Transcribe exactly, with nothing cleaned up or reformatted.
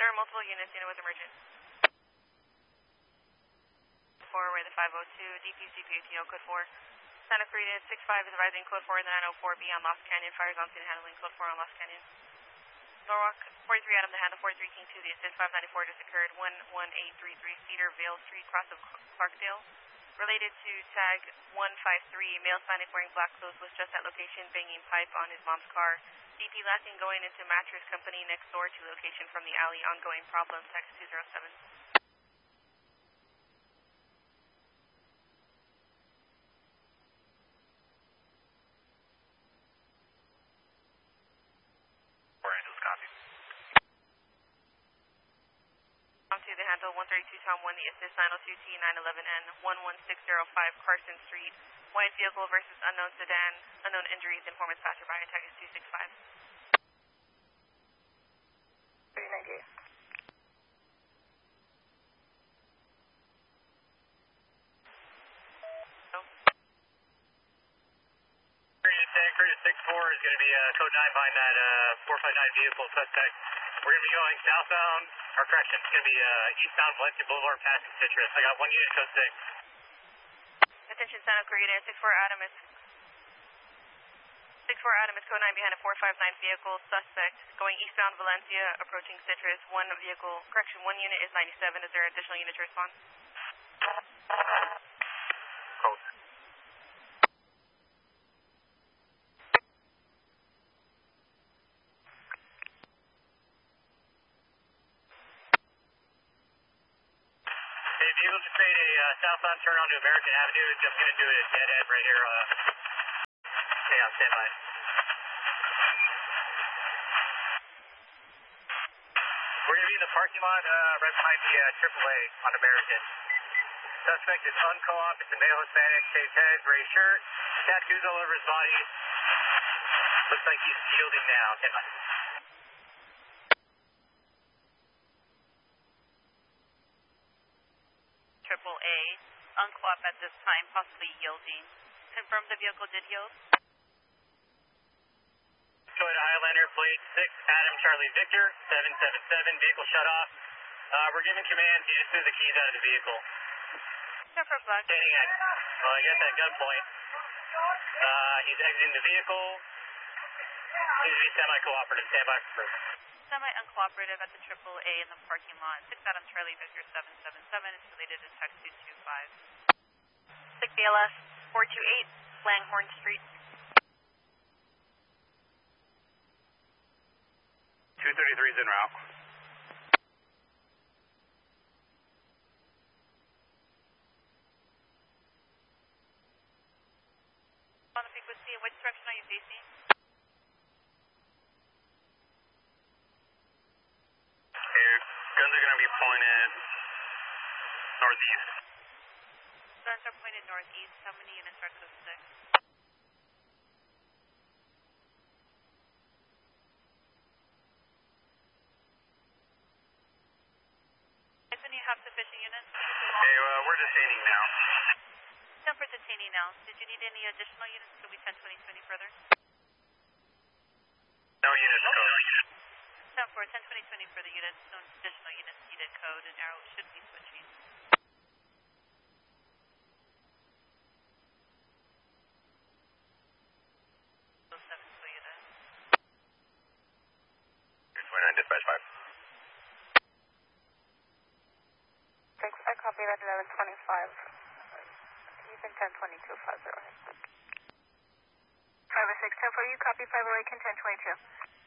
There are multiple units. Unit was emergent. four, we're the five oh two, D P C P A T O, code four. Santa Clarita six five is arriving, code four in the nine oh four B on Lost Canyon. Fires on scene handling, code four on Lost Canyon. Norwalk forty-three Adam, the handle forty-three King two, the assist five ninety-four just occurred, one one eight three three Cedar Vale Street, cross of Clarkdale. Related to tag one five three, male Hispanic wearing black clothes was just at location banging pipe on his mom's car. D P lacking going into mattress company next door to location from the alley, ongoing problem, text two zero seven. To the handle one thirty-two Tom one, the assist nine oh two T nine eleven N one one six zero five Carson Street, white vehicle versus unknown sedan, unknown injuries, informants passerby, tag is two six five. three ninety-eight. Oh. Curtis six four is going to be uh, code nine behind that uh, four five nine vehicle suspect. We're going to be going southbound, or correction, it's going to be uh, eastbound Valencia Boulevard passing Citrus. I got one unit, code six. Attention Santa Clarita, six four Adam is six four Adam is code nine behind a four five nine vehicle suspect going eastbound Valencia, approaching Citrus. One vehicle, correction, one unit is ninety-seven. Is there additional unit to respond? Code. If you just made a uh, southbound turn onto American Avenue, just going to do it at dead end right here. Uh, stay on standby. We're going to be in the parking lot uh, right behind the uh, triple A on American. Suspect is unco-op. It's a male Hispanic, shaved head, gray shirt, tattoos all over his body. Looks like he's yielding now. Standby. Triple A, unclop at this time, possibly yielding. Confirm the vehicle did yield. Toyota Highlander, plate six, Adam Charlie Victor, seven seven seven, vehicle shut off. Uh, we're giving command, he just threw the keys out of the vehicle. Confirm flag. Standing at, well, I guess at gunpoint. Uh, he's exiting the vehicle. Seems to be semi-cooperative, standby for proof. Semi-uncooperative at the triple A in the parking lot. six Adam Charlie Victor seven seven seven is related to text two two five. six B L S four two eight, Langhorne Street. two thirty-three is en route. On the frequency, which direction are you facing? Guns are going to be pointed northeast. Guns are pointed northeast. How many units are code six? When you have sufficient units? Hey, uh, we're detaining now. Time for detaining now. Did you need any additional units? Could we ten twenty any further? No units code. Time for ten twenty any further units. No additional units needed. Code and arrow should be switching. seven Toyota. Here's twenty-nine, dispatch five. Thanks, I copy that eleven twenty-five. You can ten twenty-two, five zero eight. five oh six, ten for you, copy five oh eight, can ten twenty-two.